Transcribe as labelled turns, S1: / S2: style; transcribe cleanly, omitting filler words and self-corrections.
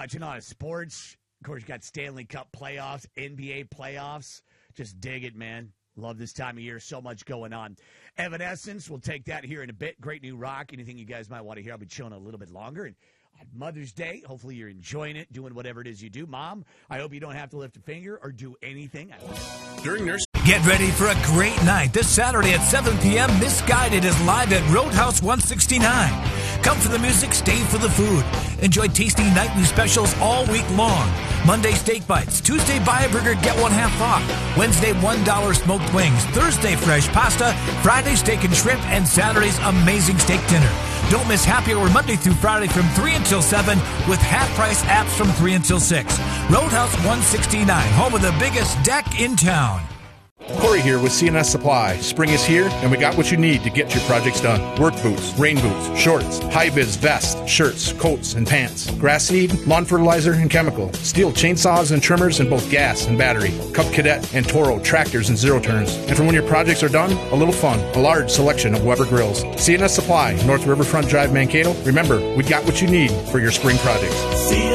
S1: watching a lot of sports. Of course, you got Stanley Cup playoffs, NBA playoffs. Just dig it, man. Love this time of year. So much going on. Evanescence, we'll take that here in a bit. Great new rock. Anything you guys might want to hear, I'll be chilling a little bit longer. And on Mother's Day, hopefully you're enjoying it, doing whatever it is you do. Mom, I hope you don't have to lift a finger or do anything.
S2: During nurse.
S3: Get ready for a great night this Saturday at 7 p.m. Misguided is live at Roadhouse 169. Come for the music, stay for the food. Enjoy tasty nightly specials all week long. Monday, steak bites. Tuesday, buy a burger, get one half off. Wednesday, $1 smoked wings. Thursday, fresh pasta. Friday, steak and shrimp. And Saturday's amazing steak dinner. Don't miss happy hour Monday through Friday from 3 until 7 with half-price apps from 3 until 6. Roadhouse 169, home of the biggest deck in town.
S2: Corey here with CNS Supply. Spring is here, and we got what you need to get your projects done. Work boots, rain boots, shorts, high-vis vests, shirts, coats, and pants. Grass seed, lawn fertilizer, and chemical. Steel chainsaws and trimmers in both gas and battery. Cub Cadet and Toro tractors and zero turns. And for when your projects are done, a little fun. A large selection of Weber grills. CNS Supply, North Riverfront Drive, Mankato. Remember, we got what you need for your spring projects.